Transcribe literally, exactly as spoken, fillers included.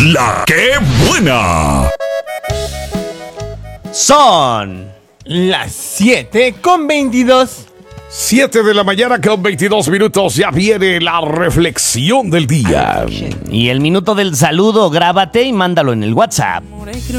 La que buena. Son las siete con veintidós. siete de la mañana con veintidós minutos. Ya viene la reflexión del día. Y el minuto del saludo, grábate y mándalo en el WhatsApp.